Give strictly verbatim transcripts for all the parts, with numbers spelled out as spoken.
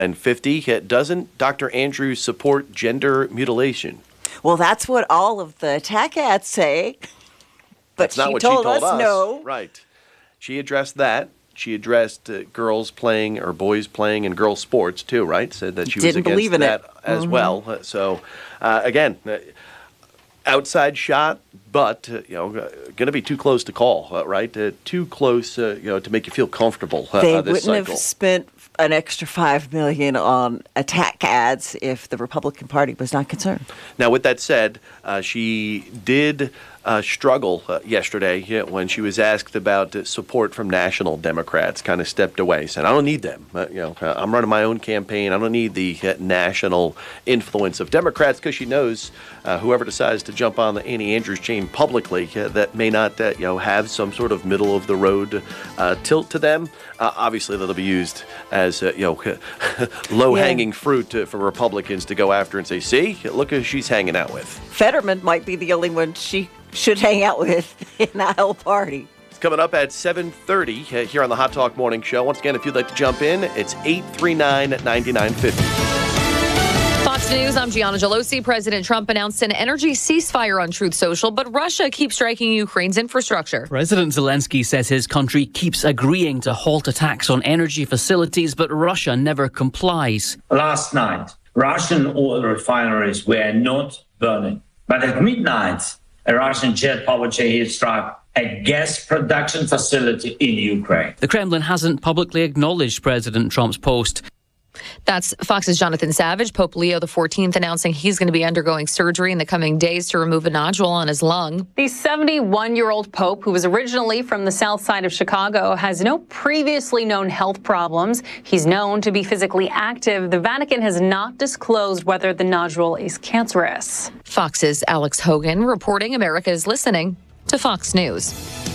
fifty. Doesn't Doctor Andrews support gender mutilation? Well, that's what all of the attack ads say. But That's not she what told she told us, us. no. Right. She addressed that. She addressed uh, girls playing or boys playing in girls' sports, too, right? Said that she was Didn't against believe in that it. as Mm-hmm. well. Uh, So, uh, again, uh, outside shot, but, uh, you know, uh, going to be too close to call, uh, right? Uh, too close, uh, you know, to make you feel comfortable uh, They uh, this wouldn't cycle. have spent an extra five million dollars on attack ads if the Republican Party was not concerned. Now, with that said, uh, she did uh, struggle uh, yesterday yeah, when she was asked about uh, support from national Democrats. Kind of stepped away, said, "I don't need them. Uh, you know, uh, I'm running my own campaign. I don't need the uh, national influence of Democrats," because she knows uh, whoever decides to jump on the Annie Andrews chain publicly uh, that may not, uh, you know, have some sort of middle of the road uh, tilt to them. Uh, obviously, that'll be used as uh, you know, low hanging yeah. fruit uh, for Republicans to go after and say, "See, look who she's hanging out with." Fetterman might be the only one she should hang out with in that whole party. It's coming up at seven thirty uh, here on the Hot Talk Morning Show. Once again, if you'd like to jump in, it's eight three nine, nine nine five zero. Fox News, I'm Gianna Gelosi. President Trump announced an energy ceasefire on Truth Social, but Russia keeps striking Ukraine's infrastructure. President Zelensky says his country keeps agreeing to halt attacks on energy facilities, but Russia never complies. Last night, Russian oil refineries were not burning, but at midnight, a Russian jet powered Shahid struck a gas production facility in Ukraine. The Kremlin hasn't publicly acknowledged President Trump's post. That's Fox's Jonathan Savage. Pope Leo the fourteenth announcing he's going to be undergoing surgery in the coming days to remove a nodule on his lung. The seventy-one-year-old Pope, who was originally from the south side of Chicago, has no previously known health problems. He's known to be physically active. The Vatican has not disclosed whether the nodule is cancerous. Fox's Alex Hogan reporting America is listening to Fox News.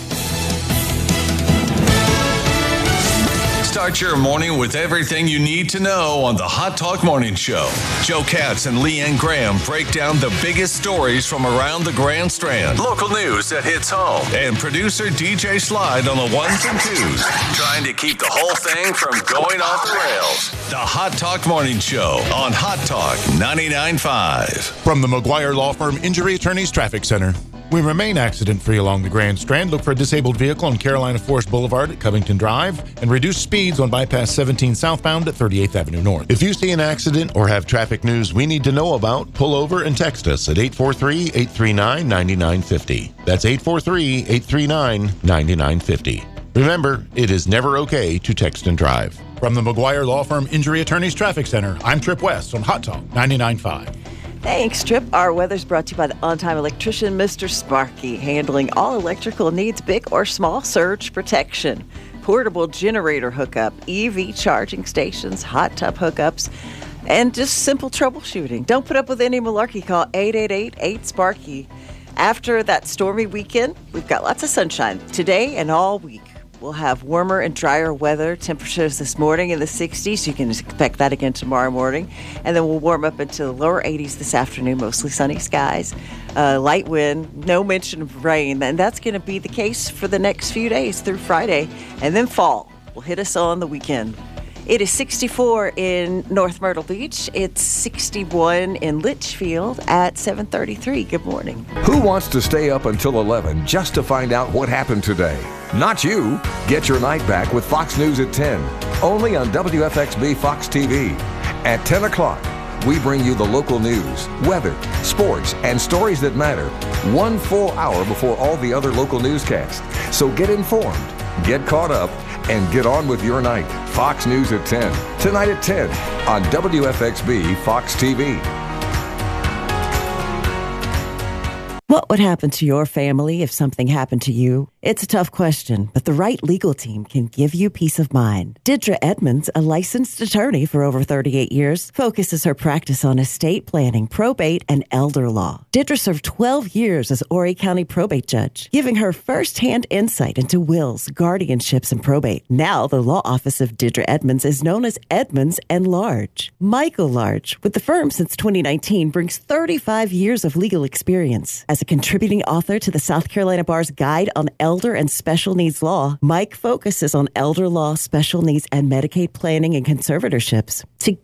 Start your morning with everything you need to know on the Hot Talk Morning Show. Joe Katz and Leanne Graham break down the biggest stories from around the Grand Strand. Local news that hits home. And producer D J Slide on the ones and twos. Trying to keep the whole thing from going off the rails. The Hot Talk Morning Show on Hot Talk ninety-nine point five. From the McGuire Law Firm Injury Attorneys Traffic Center. We remain accident-free along the Grand Strand. Look for a disabled vehicle on Carolina Forest Boulevard at Covington Drive and reduce speeds on bypass seventeen southbound at thirty-eighth Avenue North. If you see an accident or have traffic news we need to know about, pull over and text us at eight four three, eight three nine, nine nine five zero. That's eight four three, eight three nine, nine nine five zero. Remember, it is never okay to text and drive. From the McGuire Law Firm Injury Attorneys Traffic Center, I'm Trip West on Hot Talk ninety-nine point five. Thanks, Trip. Our weather's brought to you by the on-time electrician, Mister Sparky, handling all electrical needs, big or small, surge protection, portable generator hookup, E V charging stations, hot tub hookups, and just simple troubleshooting. Don't put up with any malarkey. Call eight eight eight, eight, SPARKY. After that stormy weekend, we've got lots of sunshine today and all week. We'll have warmer and drier weather. Temperatures this morning in the sixties. You can expect that again tomorrow morning. And then we'll warm up into the lower eighties this afternoon, mostly sunny skies. Uh, light wind, no mention of rain. And that's going to be the case for the next few days through Friday. And then fall will hit us on the weekend. It is sixty-four in North Myrtle Beach. It's sixty-one in Litchfield at seven thirty-three. Good morning. Who wants to stay up until eleven just to find out what happened today? Not you. Get your night back with Fox News at ten, only on W F X B Fox T V. At ten o'clock, we bring you the local news, weather, sports, and stories that matter one full hour before all the other local newscasts. So get informed, get caught up, and get on with your night. Fox News at ten. Tonight at ten on W F X B Fox T V. What would happen to your family if something happened to you? It's a tough question, but the right legal team can give you peace of mind. Didra Edmonds, a licensed attorney for over thirty-eight years, focuses her practice on estate planning, probate, and elder law. Didra served twelve years as Horry County probate judge, giving her firsthand insight into wills, guardianships, and probate. Now, the law office of Didra Edmonds is known as Edmonds and Large. Michael Large, with the firm since twenty nineteen, brings thirty-five years of legal experience. As a contributing author to the South Carolina Bar's Guide on Elder and Special Needs Law, Mike focuses on elder law, special needs, and Medicaid planning and conservatorships.